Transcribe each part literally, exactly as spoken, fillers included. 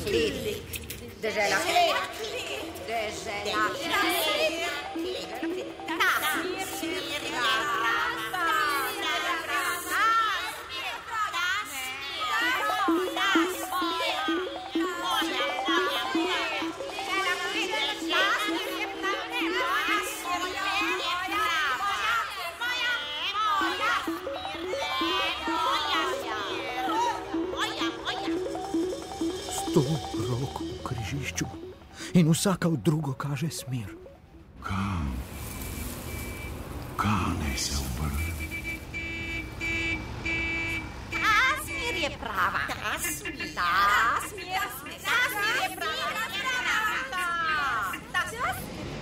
Klik. Dežela klik. Dežela klik. Ta smer je prava. Sto rok v križišču in vsaka v drugo kaže smer. Kam? Kam naj se obrne? Ta smer je prava. Ta smer, ta smer, ta smer je prava. Ta smer.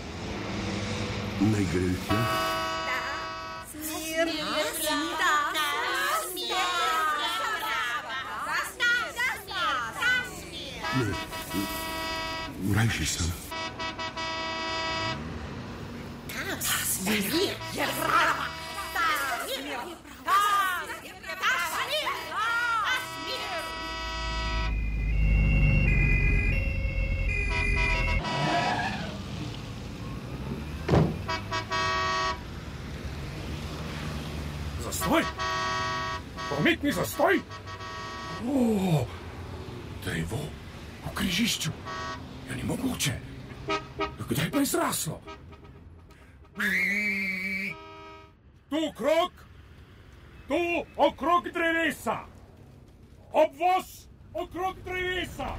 Naj gre tja? Ta smer je prava. Ne, rajši sem. Ta smer je prava. Ta smer je prava. Ta smer je prava. Zastoj! Prometni zastoj! O, drevo v križišču. Ja, ni mogoče. Kdaj pa je zraslo? Tu krog, tu okrog drevesa. Obvoz okrog drevesa.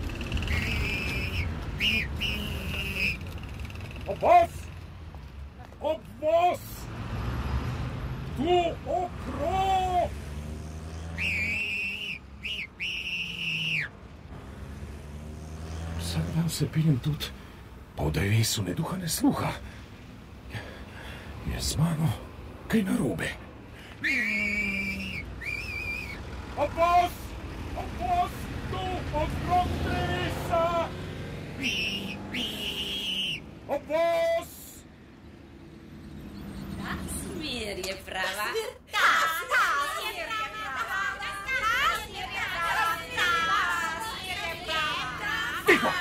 Obvoz, obvoz, tu okrog. Vsak dan se piljem tudi po drevesu, ne duha, ne sluha. Je z mano kaj narobe. Obvoz! Obvoz! Tu okrog drevesa! Obvoz! Ta smer je prava. Ta smer je prava. Ta smer je prava. Ta smer je prava. Tiho!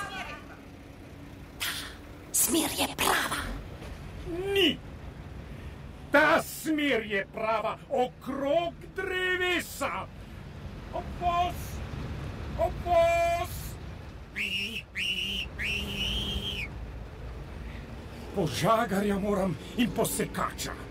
Smer je prava. Ni! Ta smer je prava, okrog drevesa. Obvoz! Obvoz! Po žagarja moram in po sekača.